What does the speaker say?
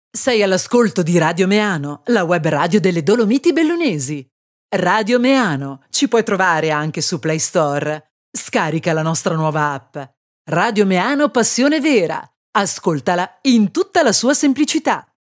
Sei all'ascolto di Radio Meano, la web radio delle Dolomiti Bellunesi. Radio Meano, ci puoi trovare anche su Play Store. Scarica la nostra nuova app. Radio Meano Passione Vera. Ascoltala in tutta la sua semplicità.